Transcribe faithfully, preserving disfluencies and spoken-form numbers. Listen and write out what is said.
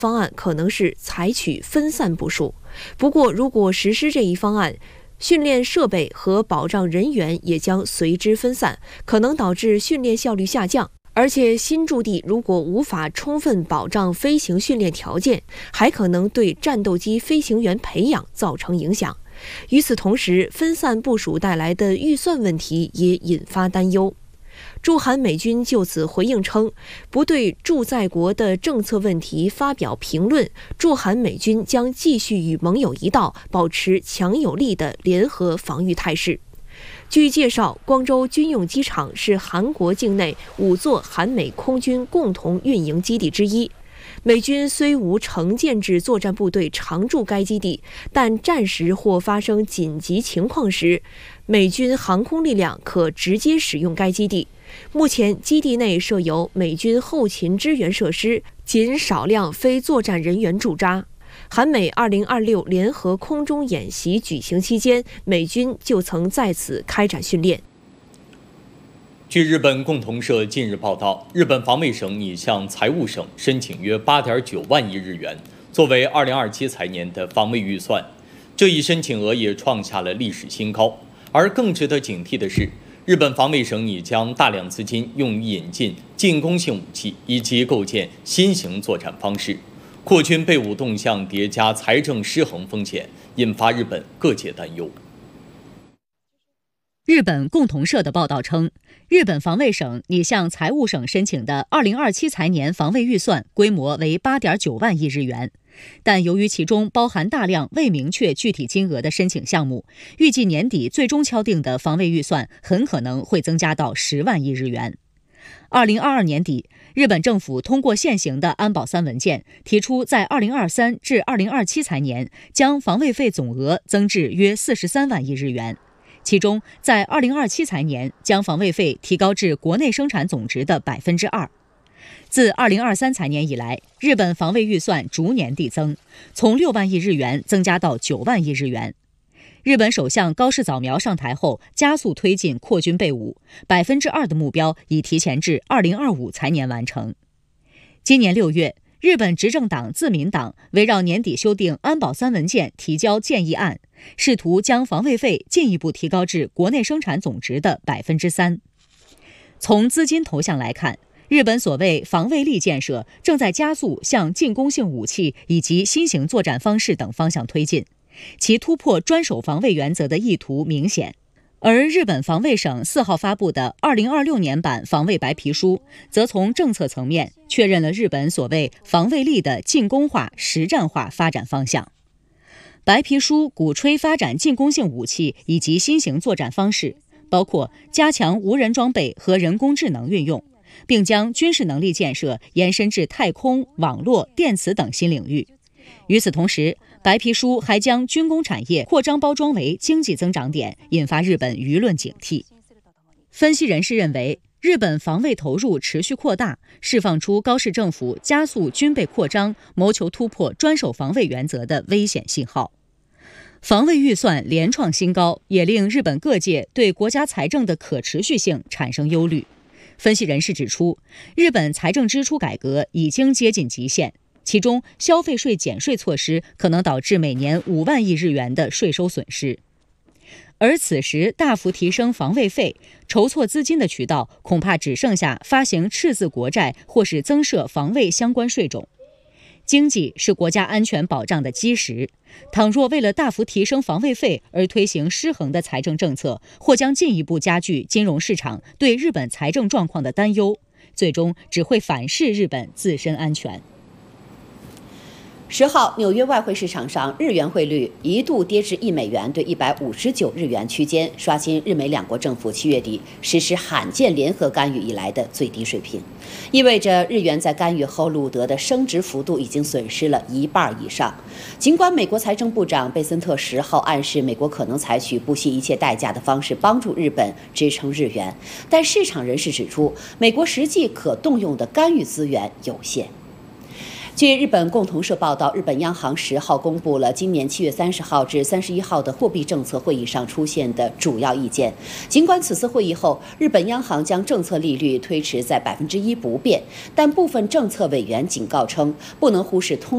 方案可能是采取分散部署。不过，如果实施这一方案，训练设备和保障人员也将随之分散，可能导致训练效率下降。而且，新驻地如果无法充分保障飞行训练条件，还可能对战斗机飞行员培养造成影响。与此同时，分散部署带来的预算问题也引发担忧。驻韩美军就此回应称，不对驻在国的政策问题发表评论。驻韩美军将继续与盟友一道，保持强有力的联合防御态势。据介绍，光州军用机场是韩国境内五座韩美空军共同运营基地之一。美军虽无成建制作战部队常驻该基地，但战时或发生紧急情况时，美军航空力量可直接使用该基地。目前，基地内设有美军后勤支援设施，仅少量非作战人员驻扎。韩美二零二六联合空中演习举行期间，美军就曾在此开展训练。 据日本共同社近日报道，日本防卫省拟向财务省申请约 八点九万亿日元，作为二零二七财年的防卫预算。这一申请额也创下了历史新高。而更值得警惕的是，日本防卫省拟将大量资金用于引进进攻性武器以及构建新型作战方式，扩军备武动向叠加财政失衡风险，引发日本各界担忧。 日本共同社的报道称，日本防卫省拟向财务省申请的二零二七财年防卫预算规模为 八点九万亿日元，但由于其中包含大量未明确具体金额的申请项目，预计年底最终敲定的防卫预算很可能会增加到十万亿日元。二零二二年底，日本政府通过现行的安保三文件，提出在二零二三至二零二七财年将防卫费总额增至约四十三万亿日元。其中，在二零二七财年将防卫费提高至国内生产总值的百分之二。自二零二三财年以来，日本防卫预算逐年递增，从六万亿日元增加到九万亿日元。日本首相高市早苗上台后，加速推进扩军备武，百分之二的目标已提前至二零二五财年完成。今年六月，日本执政党自民党围绕年底修订安保三文件提交建议案，试图将防卫费进一步提高至国内生产总值的百分之三。从资金投向来看，日本所谓防卫力建设正在加速向进攻性武器以及新型作战方式等方向推进，其突破专守防卫原则的意图明显。而日本防卫省四号发布的二零二六年版防卫白皮书，则从政策层面确认了日本所谓防卫力的进攻化、实战化发展方向。白皮书鼓吹发展进攻性武器以及新型作战方式，包括加强无人装备和人工智能运用，并将军事能力建设延伸至太空、网络、电磁等新领域。与此同时，白皮书还将军工产业扩张包装为经济增长点，引发日本舆论警惕。分析人士认为，日本防卫投入持续扩大，释放出高市政府加速军备扩张、谋求突破专守防卫原则的危险信号。防卫预算连创新高，也令日本各界对国家财政的可持续性产生忧虑。分析人士指出，日本财政支出改革已经接近极限，其中消费税减税措施可能导致每年五万亿日元的税收损失。而此时大幅提升防卫费，筹措资金的渠道恐怕只剩下发行赤字国债或是增设防卫相关税种。经济是国家安全保障的基石，倘若为了大幅提升防卫费而推行失衡的财政政策，或将进一步加剧金融市场对日本财政状况的担忧，最终只会反噬日本自身安全。 十号，纽约外汇市场上日元汇率一度跌至一美元兑一百五十九日元区间，刷新日美两国政府七月底实施罕见联合干预以来的最低水平，意味着日元在干预后录得的升值幅度已经损失了一半以上。尽管美国财政部长贝森特十号暗示美国可能采取不惜一切代价的方式帮助日本支撑日元，但市场人士指出，美国实际可动用的干预资源有限。据日本共同社报道，日本央行十号公布了今年七月三十号至三十一号的货币政策会议上出现的主要意见。尽管此次会议后，日本央行将政策利率推迟在百分之一不变，但部分政策委员警告称，不能忽视通